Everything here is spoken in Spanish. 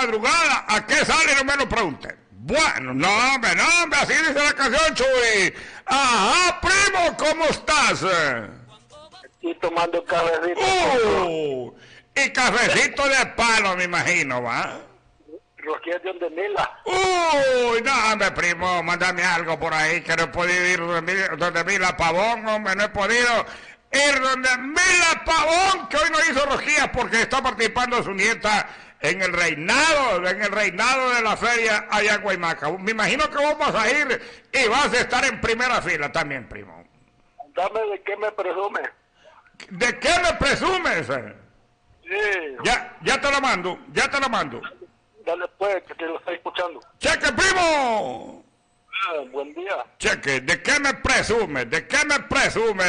madrugada, ¿a qué sale? No me lo pregunte. Bueno, no, hombre, así dice la canción, Chuy. Ajá, primo, ¿cómo estás? Y tomando cafecito. Y cafecito de palo, me imagino, ¿va? Rosquillas de Mila. No, hombre, primo, mándame algo por ahí, que no he podido ir donde Mila Pavón, hombre, no he podido ir donde Mila Pavón, que hoy no hizo rosquillas porque está participando su nieta en el reinado de la feria allá en Guaymaca. Me imagino que vos vas a ir y vas a estar en primera fila también, primo. Dame de qué me presume. ¿De qué me presumes? Sí. Ya te lo mando. Dale pues, que te lo estoy escuchando. ¡Cheque, primo! Buen día. Cheque, ¿de qué me presumes?